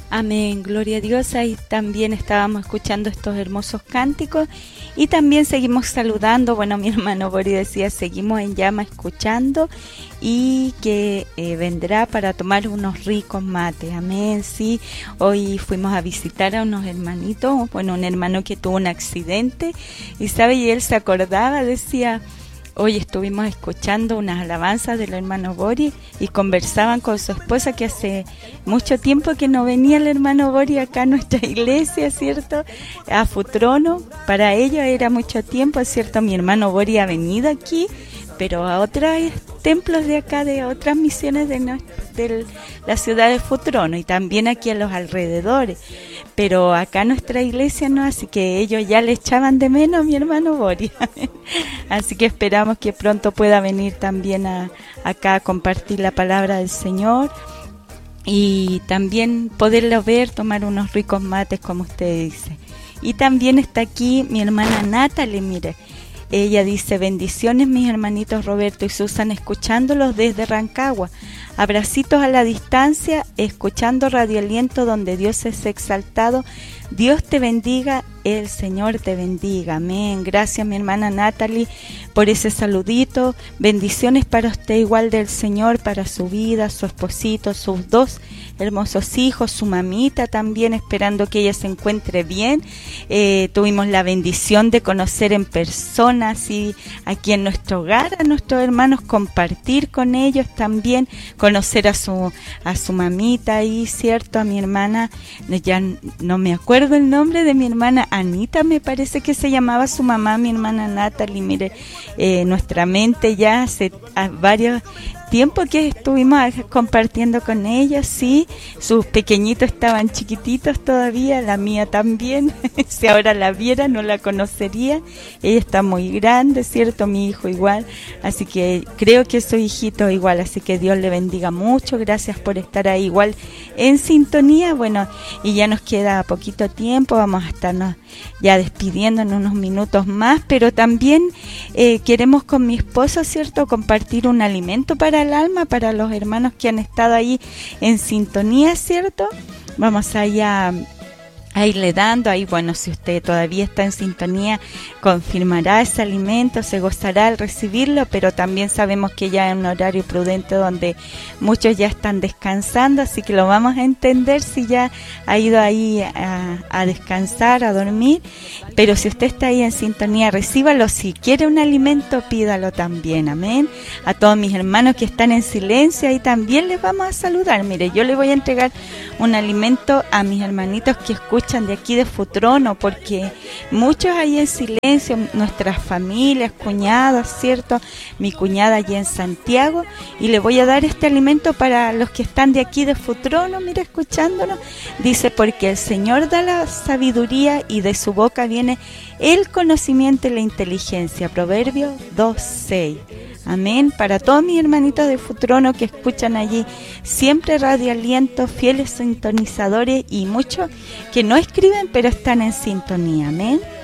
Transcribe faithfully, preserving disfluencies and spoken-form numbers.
Amén, gloria a Dios. Ahí también estábamos escuchando estos hermosos cánticos y también seguimos saludando. Bueno, mi hermano Bori decía, seguimos en llama escuchando y que eh, vendrá para tomar unos ricos mates. Amén, sí. Hoy fuimos a visitar a unos hermanitos, bueno, un hermano que tuvo un accidente y sabe, y él se acordaba, decía... Hoy estuvimos escuchando unas alabanzas del hermano Bori y conversaban con su esposa que hace mucho tiempo que no venía el hermano Bori acá a nuestra iglesia, ¿cierto? A Futrono, para ellos era mucho tiempo, ¿cierto? Mi hermano Bori ha venido aquí, pero a otros templos de acá, de otras misiones de, no, de la ciudad de Futrono y también aquí a los alrededores. Pero acá nuestra iglesia no, así que ellos ya le echaban de menos a mi hermano Bori. Así que esperamos que pronto pueda venir también a, acá a compartir la palabra del Señor y también poderlo ver, tomar unos ricos mates como usted dice. Y también está aquí mi hermana Natalie, mire. Ella dice, bendiciones mis hermanitos Roberto y Susan, escuchándolos desde Rancagua. Abracitos a la distancia, escuchando Radio Aliento donde Dios es exaltado. Dios te bendiga, el Señor te bendiga. Amén. Gracias mi hermana Natalie por ese saludito. Bendiciones para usted igual del Señor, para su vida, su esposito, sus dos hermosos hijos, su mamita también, esperando que ella se encuentre bien. Eh, tuvimos la bendición de conocer en persona, así aquí en nuestro hogar, a nuestros hermanos, compartir con ellos también, conocer a su a su mamita ahí, ¿cierto? A mi hermana, ya no me acuerdo el nombre de mi hermana Anita, me parece que se llamaba su mamá, mi hermana Natalie. Mire, eh, nuestra mente ya hace varios tiempo que estuvimos compartiendo con ellos, sí, sus pequeñitos estaban chiquititos todavía, la mía también, si ahora la viera no la conocería, ella está muy grande, ¿cierto? Mi hijo igual, así que creo que su hijito igual, así que Dios le bendiga mucho, gracias por estar ahí igual en sintonía, bueno, y ya nos queda poquito tiempo, vamos a estarnos ya despidiendo en unos minutos más, pero también eh, queremos con mi esposo, ¿cierto?, compartir un alimento para el alma, para los hermanos que han estado ahí en sintonía, ¿cierto? Vamos allá a irle dando, ahí bueno, si usted todavía está en sintonía, confirmará ese alimento, se gozará al recibirlo, pero también sabemos que ya es un horario prudente donde muchos ya están descansando, así que lo vamos a entender si ya ha ido ahí a, a descansar, a dormir, pero si usted está ahí en sintonía, recíbalo, si quiere un alimento, pídalo también, amén. A todos mis hermanos que están en silencio, ahí también les vamos a saludar, mire, yo le voy a entregar un alimento a mis hermanitos que escuchan de aquí de Futrono, porque muchos ahí en silencio, nuestras familias, cuñadas, ¿cierto? Mi cuñada allí en Santiago, y le voy a dar este alimento para los que están de aquí de Futrono, mira, escuchándonos. Dice, porque el Señor da la sabiduría y de su boca viene el conocimiento y la inteligencia. Proverbios dos seis. Amén. Para todos mis hermanitos de Futrono que escuchan allí siempre Radio Aliento, fieles sintonizadores y muchos que no escriben pero están en sintonía. Amén.